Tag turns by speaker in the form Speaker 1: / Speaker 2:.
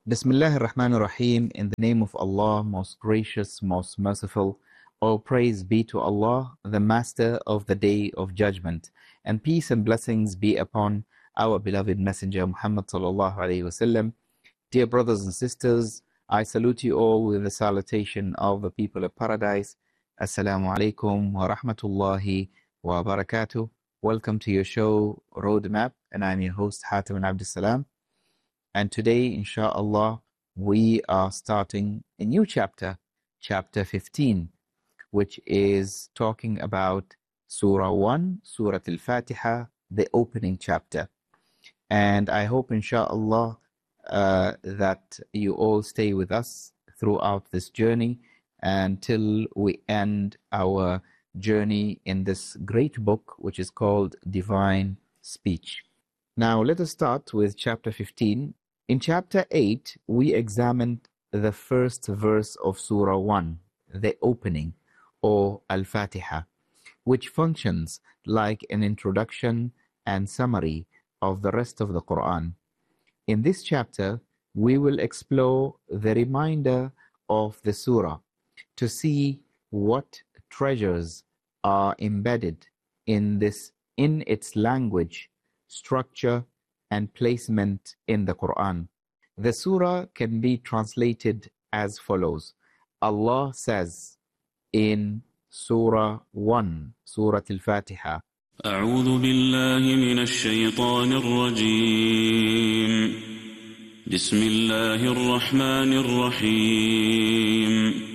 Speaker 1: Bismillah ar-Rahman ar-Rahim. In the name of Allah, most gracious, most merciful. All praise be to Allah, the Master of the Day of Judgment. And peace and blessings be upon our beloved Messenger Muhammad sallallahu alayhi wasallam. Dear brothers and sisters, I salute you all with the salutation of the people of paradise. Assalamu alaikum wa rahmatullahi wa barakatuh. Welcome to your show, Roadmap, and I'm your host, Hatim Abdus Salam. And today, inshallah, we are starting a new chapter, chapter 15, which is talking about Surah 1, Surah Al-Fatiha, the opening chapter. And I hope, inshallah, that you all stay with us throughout this journey until we end our journey in this great book, which is called Divine Speech. Now, let us start with chapter 15. In chapter 8, we examined the first verse of Surah 1, the opening, or Al-Fatiha, which functions like an introduction and summary of the rest of the Quran. In this chapter, we will explore the remainder of the surah to see what treasures are embedded in its language, structure, and placement in the Quran. The surah can be translated as follows. Allah says in Surah 1, Surah Al-Fatiha,
Speaker 2: أعوذ بالله من الشيطان الرجيم بسم الله الرحمن الرحيم